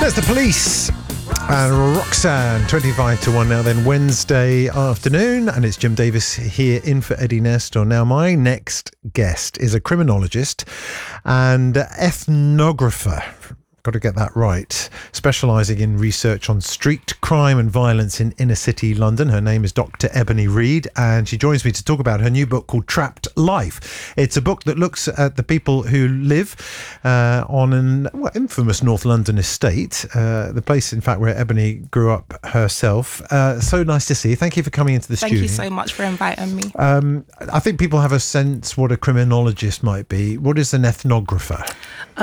There's the Police and Roxanne, 25 to 1 now, then Wednesday afternoon, and it's Jim Davis here in for Eddie Nestor. Now, my next guest is a criminologist and ethnographer. Got to get that right. Specialising in research on street crime and violence in inner city London. Her name is Dr. Ebony Reid, and she joins me to talk about her new book called Trapped Life. It's a book that looks at the people who live on an infamous North London estate, the place, in fact, where Ebony grew up herself. So nice to see you. Thank you for coming into the studio. Thank you so much for inviting me. I think people have a sense what a criminologist might be. What is an ethnographer?